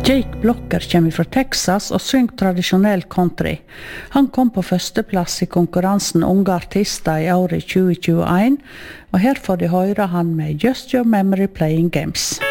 Jake Blocker kommer fra Texas og synger tradisjonell country. Han kom på førsteplass i konkurransen Unge Artister i året 2021, og her får de høre han med Just Your Memory Playing Games.